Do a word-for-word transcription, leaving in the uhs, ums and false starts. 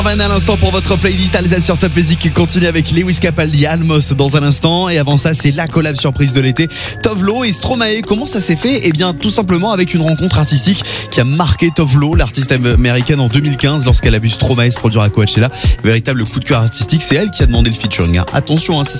Van à l'instant pour votre playlist Alsace sur Top Music qui continue avec Lewis Capaldi, Almost dans un instant. Et avant ça, c'est la collab surprise de l'été. Tovlo et Stromae. Comment ça s'est fait? Eh bien, tout simplement avec une rencontre artistique qui a marqué Tovlo, l'artiste américaine, en deux mille quinze lorsqu'elle a vu Stromae se produire à Coachella. Véritable coup de cœur artistique. C'est elle qui a demandé le featuring. Attention, hein, ça